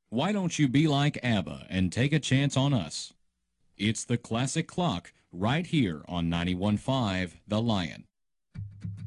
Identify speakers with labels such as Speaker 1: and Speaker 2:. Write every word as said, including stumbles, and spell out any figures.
Speaker 1: Why don't you be like ABBA and take a chance on us? It's the classic clock right here on ninety-one point five The Lion.